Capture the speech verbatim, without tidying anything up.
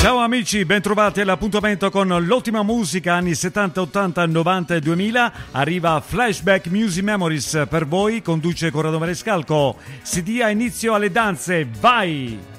Ciao amici, bentrovati all'appuntamento con l'ottima musica anni settanta, ottanta, novanta e duemila. Arriva Flashback Music Memories per voi, conduce Corrado Marescalco. Si dia inizio alle danze, vai!